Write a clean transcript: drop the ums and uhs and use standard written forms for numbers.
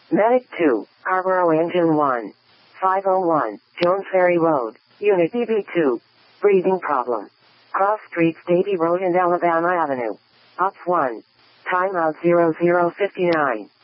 Medic 2, Arboro Engine 1. 501, Jones Ferry Road, Unit DB2. Breathing problem. Cross Streets Davie Road and Alabama Avenue. Ops 1. Timeout 0059.